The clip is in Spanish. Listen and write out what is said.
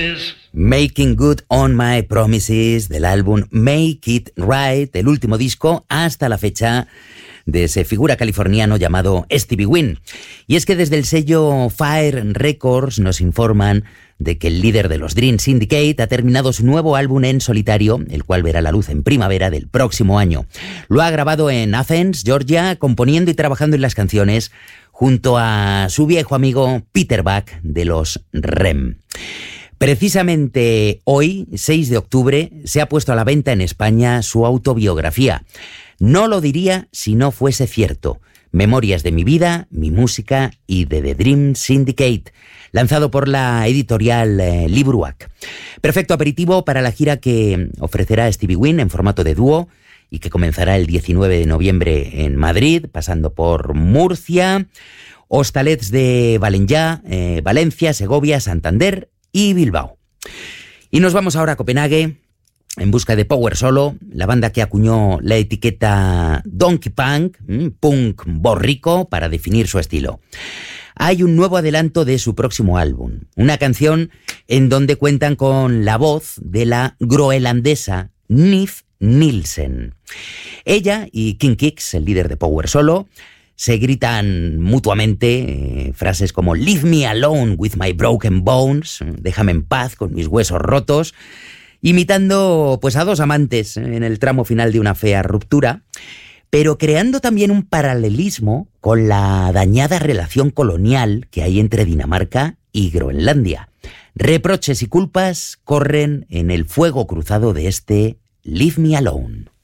Making Good on My Promises, del álbum Make It Right, el último disco hasta la fecha de ese figura californiano llamado Stevie Wynn. Y es que desde el sello Fire Records nos informan de que el líder de los Dream Syndicate ha terminado su nuevo álbum en solitario, el cual verá la luz en primavera del próximo año. Lo ha grabado en Athens, Georgia, componiendo y trabajando en las canciones junto a su viejo amigo Peter Buck de los REM. Precisamente hoy, 6 de octubre, se ha puesto a la venta en España su autobiografía. No lo diría si no fuese cierto. Memorias de mi vida, mi música y de The Dream Syndicate, lanzado por la editorial Libruac. Perfecto aperitivo para la gira que ofrecerá Stevie Wynn en formato de dúo y que comenzará el 19 de noviembre en Madrid, pasando por Murcia, Hostalets de València, Valencia, Segovia, Santander y Bilbao. Y nos vamos ahora a Copenhague en busca de Power Solo, la banda que acuñó la etiqueta Donkey Punk, punk borrico, para definir su estilo. Hay un nuevo adelanto de su próximo álbum, una canción en donde cuentan con la voz de la groenlandesa Nif Nielsen. Ella y King Kicks, el líder de Power Solo, se gritan mutuamente frases como "Leave me alone with my broken bones", déjame en paz con mis huesos rotos, imitando pues a dos amantes en el tramo final de una fea ruptura, pero creando también un paralelismo con la dañada relación colonial que hay entre Dinamarca y Groenlandia. Reproches y culpas corren en el fuego cruzado de este Leave Me Alone.